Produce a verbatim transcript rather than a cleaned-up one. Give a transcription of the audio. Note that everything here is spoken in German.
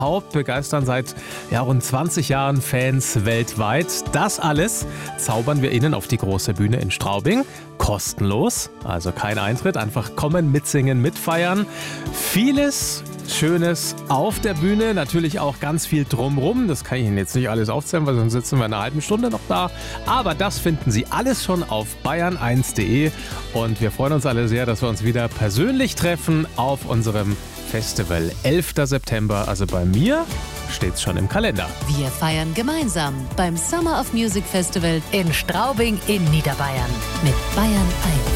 Haupt begeistern seit ja, rund zwanzig Jahren Fans weltweit. Das alles zaubern wir Ihnen auf die große Bühne in Straubing. Kostenlos, also kein Eintritt, einfach kommen, mitsingen, mitfeiern. Vieles Schönes auf der Bühne, natürlich auch ganz viel drumrum. Das kann ich Ihnen jetzt nicht alles aufzählen, weil sonst sitzen wir in einer halben Stunde noch da. Aber das finden Sie alles schon auf bayern eins punkt de und wir freuen uns alle sehr, dass wir uns wieder persönlich treffen auf unserem Festival. elfter September, also bei mir steht's schon im Kalender. Wir feiern gemeinsam beim Summer of Music Festival in Straubing in Niederbayern mit Bayern eins.